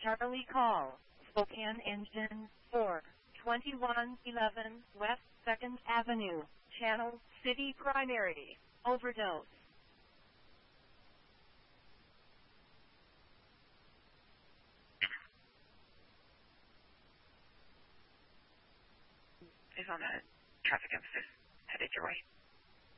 Charlie call, Spokane Engine 4, 2111 West 2nd Avenue, Channel City Primary, overdose. Is on a traffic emphasis, headed your way.